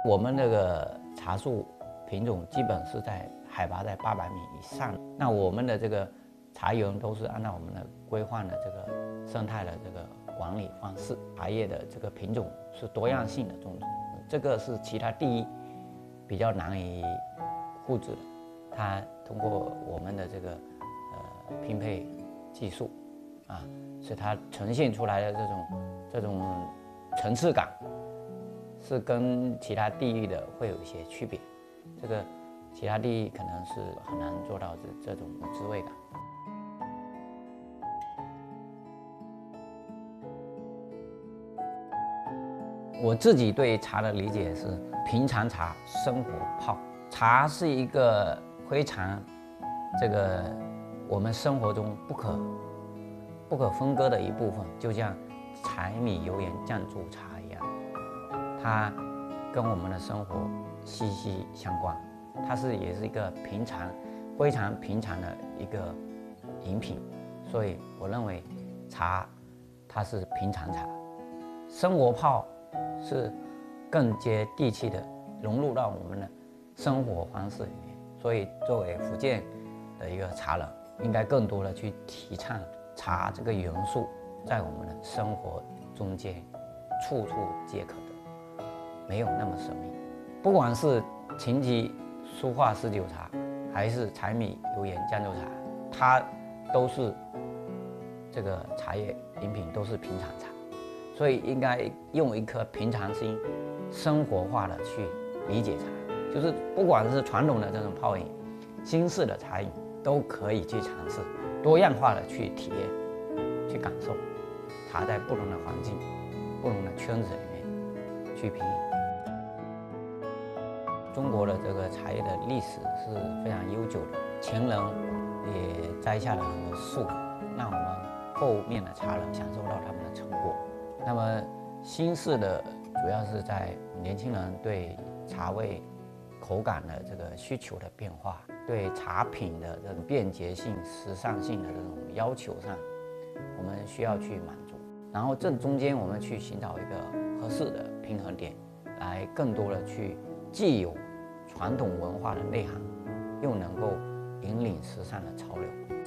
我们那个茶树品种基本是在海拔在800米以上，那我们的这个茶园都是按照我们的规划的这个生态的这个管理方式，茶叶的这个品种是多样性的种植，这个是其他地比较难以复制的。它通过我们的这个拼配技术啊，使它呈现出来的这种层次感，是跟其他地域的会有一些区别。这个其他地域可能是很难做到这种滋味感。我自己对茶的理解是：平常茶，生活泡。茶是一个非常我们生活中不可分割的一部分，就像柴米油盐酱醋茶一样，它跟我们的生活息息相关。它也是一个非常平常的一个饮品，所以我认为茶它是平常茶，生活泡是更接地气的融入到我们的生活方式里面。所以作为福建的一个茶人，应该更多的去提倡茶这个元素在我们的生活中间处处皆可得，没有那么神秘。不管是琴棋书画诗酒茶，还是柴米油盐酱醋茶，它都是这个茶叶饮品，都是平常茶。所以应该用一颗平常心，生活化的去理解茶，就是不管是传统的这种泡饮，新式的茶饮，都可以去尝试，多样化的去体验，去感受茶在不同的环境、不同的圈子里面去品饮。中国的这个茶叶的历史是非常悠久的，前人也栽下了很多树，让我们后面的茶人享受到他们的成果。那么新式的主要是在年轻人对茶味、口感的这个需求的变化，对茶品的这种便捷性、时尚性的这种要求上，我们需要去满足。然后这中间我们去寻找一个合适的平衡点，来更多的去既有传统文化的内涵，又能够引领时尚的潮流。